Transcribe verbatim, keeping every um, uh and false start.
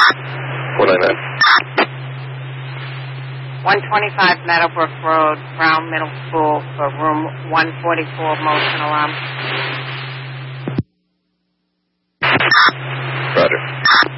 four nine nine. one twenty-five Meadowbrook Road, Brown Middle School, for room one forty-four, motion alarm. Roger.